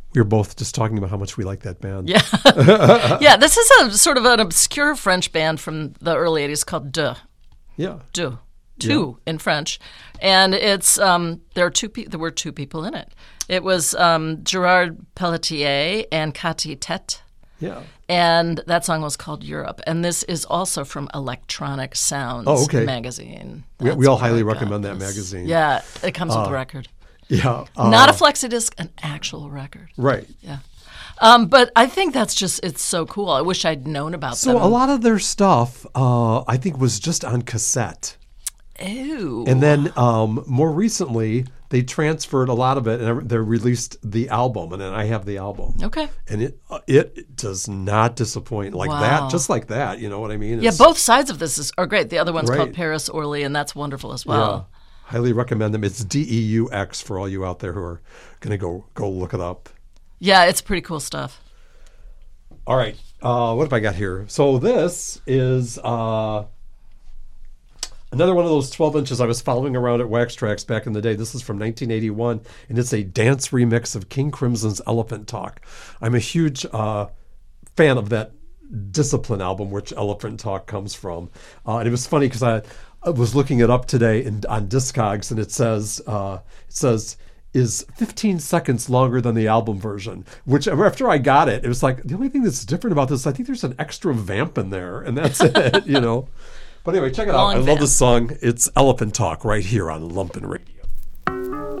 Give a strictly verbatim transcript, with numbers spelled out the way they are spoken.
We were both just talking about how much we like that band. Yeah. Yeah, this is a sort of an obscure French band from the early eighties called Deux. Yeah. Deux. Two yeah. in French. And it's um, there are two pe- there were two people in it. It was um, Gerard Pelletier and Cathy Tete. Yeah. And that song was called Europe. And this is also from Electronic Sounds oh, okay. magazine. We, we all highly recommend that magazine. Yeah, it comes uh, with a record. Yeah. Uh, Not a flexi disc, an actual record. Right. Yeah. Um, but I think that's just, it's so cool. I wish I'd known about so them. So a lot of their stuff, uh, I think, was just on cassette. Ew. And then um, more recently, they transferred a lot of it, and they released the album, and then I have the album. Okay. And it uh, it does not disappoint like wow. that, just like that. You know what I mean? It's, yeah, both sides of this is, are great. The other one's right. called Paris Orly, and that's wonderful as well. Yeah. Highly recommend them. It's D E U X for all you out there who are going to go go look it up. Yeah, it's pretty cool stuff. All right. Uh, what have I got here? So this is... Uh, Another one of those twelve inches I was following around at Wax Trax back in the day. This is from nineteen eighty-one, and it's a dance remix of King Crimson's Elephant Talk. I'm a huge uh, fan of that Discipline album, which Elephant Talk comes from. Uh, and it was funny because I, I was looking it up today in, on Discogs, and it says uh, it says is fifteen seconds longer than the album version. Which after I got it, it was like the only thing that's different about this, I think there's an extra vamp in there, and that's it. You know. But anyway, check it out. Long I love vamp. this song. It's Elephant Talk right here on Lumpin' Radio.